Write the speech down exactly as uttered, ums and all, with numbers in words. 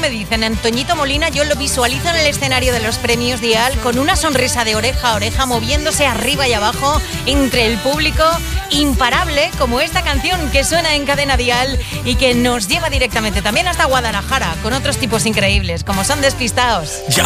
me dicen, Antoñito Molina, yo lo visualizo en el escenario de los premios Dial con una sonrisa de oreja a oreja, moviéndose arriba y abajo entre el público, imparable, como esta canción que suena en Cadena Dial y que nos lleva directamente también hasta Guadalajara, con otros tipos increíbles, como son Despistaos. Ya